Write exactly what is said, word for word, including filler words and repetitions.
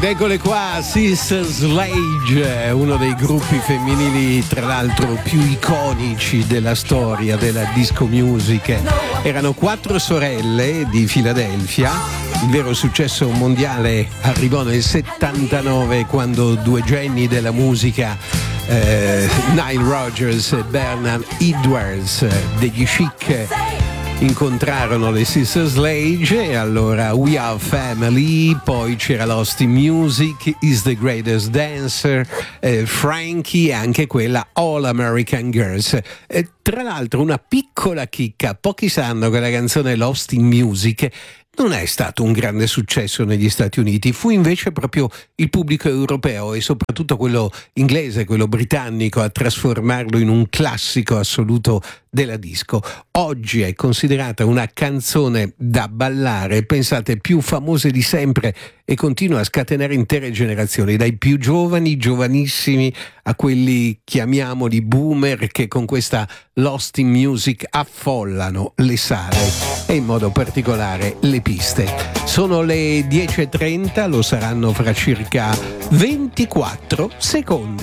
eccole qua, Sister Sledge, uno dei gruppi femminili tra l'altro più iconici della storia della disco music. Erano quattro sorelle di Filadelfia. Il vero successo mondiale arrivò nel settantanove, quando due geni della musica, eh, Nile Rodgers e Bernard Edwards degli Chic, incontrarono le Sister Sledge e allora We Are Family. Poi c'era Lost in Music, Is the Greatest Dancer, eh, Frankie e anche quella All American Girls. Eh, tra l'altro una piccola chicca: pochi sanno che la canzone Lost in Music non è stato un grande successo negli Stati Uniti, fu invece proprio il pubblico europeo e soprattutto quello inglese, quello britannico, a trasformarlo in un classico assoluto della disco. Oggi è considerata una canzone da ballare, pensate, più famose di sempre, e continua a scatenare intere generazioni, dai più giovani, giovanissimi, a quelli, chiamiamoli boomer, che con questa Lost in Music affollano le sale e in modo particolare le piste. Sono le dieci e trenta, lo saranno fra circa ventiquattro secondi.